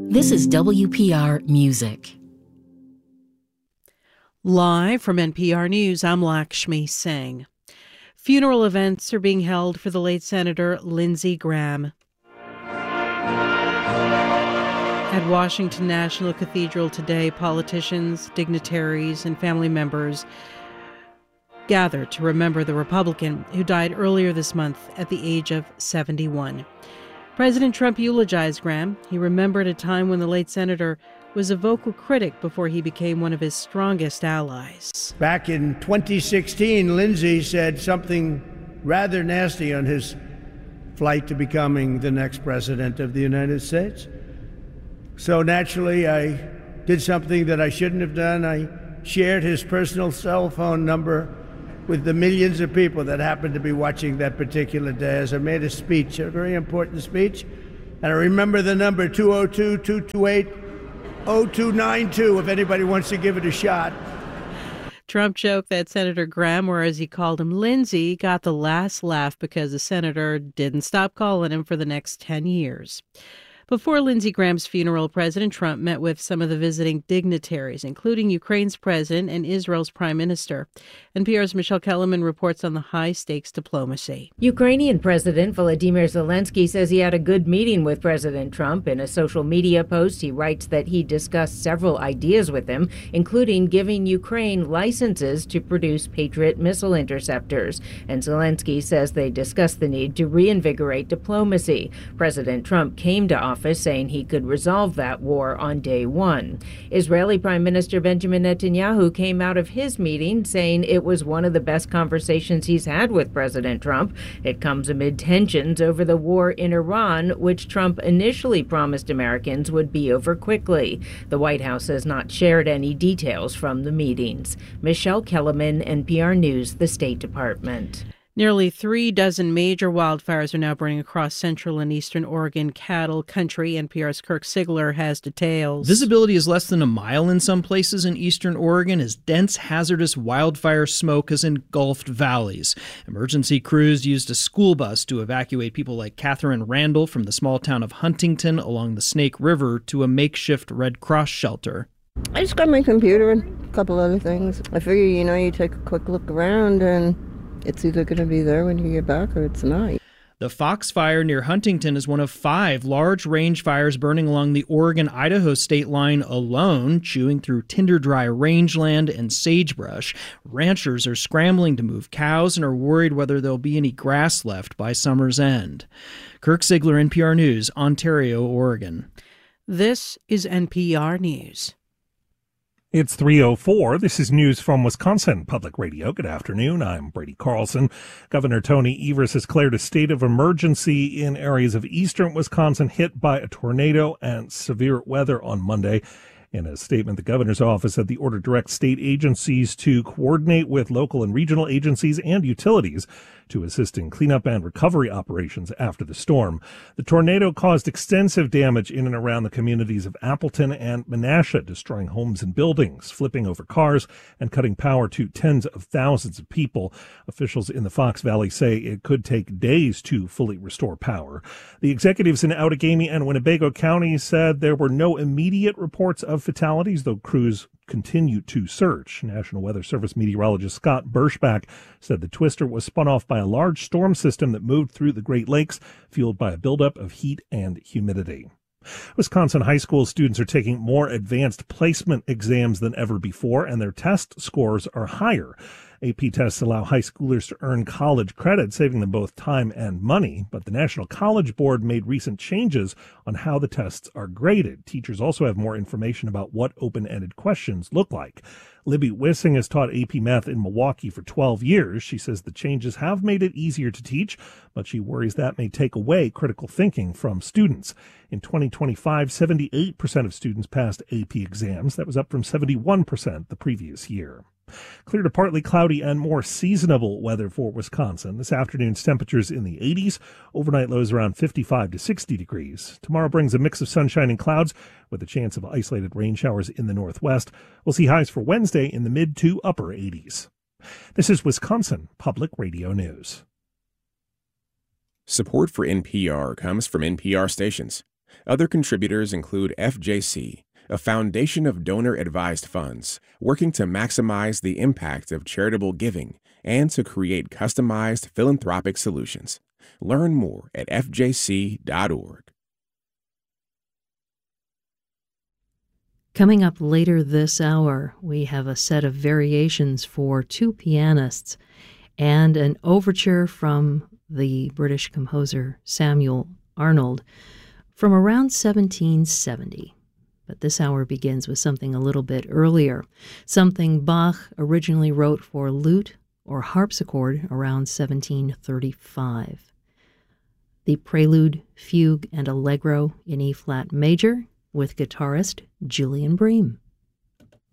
This is WPR Music. Live from NPR News, I'm Lakshmi Singh. Funeral events are being held for the late Senator Lindsey Graham. At Washington National Cathedral today, politicians, dignitaries, and family members gathered to remember the Republican who died earlier this month at the age of 71. President Trump eulogized Graham. He remembered a time when the late senator was a vocal critic before he became one of his strongest allies. Back in 2016, Lindsey said something rather nasty on his flight to becoming the next president of the United States. So naturally, I did something that I shouldn't have done. I shared his personal cell phone number with the millions of people that happened to be watching that particular day as I made a speech, a very important speech. And I remember the number 202-228-0292 if anybody wants to give it a shot. Trump joked that Senator Graham, or as he called him, Lindsey, got the last laugh because the senator didn't stop calling him for the next 10 years. Before Lindsey Graham's funeral, President Trump met with some of the visiting dignitaries, including Ukraine's president and Israel's prime minister. NPR's Michelle Kellerman reports on the high-stakes diplomacy. Ukrainian President Volodymyr Zelensky says he had a good meeting with President Trump. In a social media post, he writes that he discussed several ideas with him, including giving Ukraine licenses to produce Patriot missile interceptors. And Zelensky says they discussed the need to reinvigorate diplomacy. President Trump came to office saying he could resolve that war on day one. Israeli Prime Minister Benjamin Netanyahu came out of his meeting saying it was one of the best conversations he's had with President Trump. It comes amid tensions over the war in Iran, which Trump initially promised Americans would be over quickly. The White House has not shared any details from the meetings. Michelle Kellerman, NPR News, the State Department. Nearly 36 major wildfires are now burning across central and eastern Oregon cattle country. NPR's Kirk Sigler has details. Visibility is less than a mile in some places in eastern Oregon as dense, hazardous wildfire smoke has engulfed valleys. Emergency crews used a school bus to evacuate people like Catherine Randall from the small town of Huntington along the Snake River to a makeshift Red Cross shelter. I just got my computer and a couple other things. I figure, you take a quick look around and it's either going to be there when you get back or it's not. The Fox Fire near Huntington is one of 5 large range fires burning along the Oregon-Idaho state line alone, chewing through tinder-dry rangeland and sagebrush. Ranchers are scrambling to move cows and are worried whether there'll be any grass left by summer's end. Kirk Sigler, NPR News, Ontario, Oregon. This is NPR News. It's 3:04. This is news from Wisconsin Public Radio. Good afternoon. I'm Brady Carlson. Governor Tony Evers has declared a state of emergency in areas of eastern Wisconsin hit by a tornado and severe weather on Monday. In a statement, the governor's office said the order directs state agencies to coordinate with local and regional agencies and utilities to assist in cleanup and recovery operations after the storm. The tornado caused extensive damage in and around the communities of Appleton and Menasha, destroying homes and buildings, flipping over cars, and cutting power to tens of thousands of people. Officials in the Fox Valley say it could take days to fully restore power. The executives in Outagamie and Winnebago counties said there were no immediate reports of fatalities, though crews continue to search. National Weather Service meteorologist Scott Berschbach said the twister was spun off by a large storm system that moved through the Great Lakes, fueled by a buildup of heat and humidity. Wisconsin high school students are taking more advanced placement exams than ever before, and their test scores are higher. AP tests allow high schoolers to earn college credit, saving them both time and money. But the National College Board made recent changes on how the tests are graded. Teachers also have more information about what open-ended questions look like. Libby Wissing has taught AP Math in Milwaukee for 12 years. She says the changes have made it easier to teach, but she worries that may take away critical thinking from students. In 2025, 78% of students passed AP exams. That was up from 71% the previous year. Clear to partly cloudy and more seasonable weather for Wisconsin. This afternoon's temperatures in the 80s. Overnight lows around 55 to 60 degrees. Tomorrow brings a mix of sunshine and clouds with a chance of isolated rain showers in the northwest. We'll see highs for Wednesday in the mid to upper 80s. This is Wisconsin Public Radio News. Support for NPR comes from NPR stations. Other contributors include FJC, a foundation of donor-advised funds working to maximize the impact of charitable giving and to create customized philanthropic solutions. Learn more at fjc.org. Coming up later this hour, we have a set of variations for two pianists and an overture from the British composer Samuel Arnold from around 1770. But this hour begins with something a little bit earlier, something Bach originally wrote for lute or harpsichord around 1735. The Prelude, Fugue, and Allegro in E-flat major with guitarist Julian Bream.